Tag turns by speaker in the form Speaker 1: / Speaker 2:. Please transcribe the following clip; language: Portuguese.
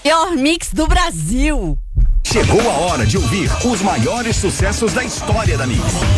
Speaker 1: Pior mix do Brasil.
Speaker 2: Chegou a hora de ouvir os maiores sucessos da história da Mix.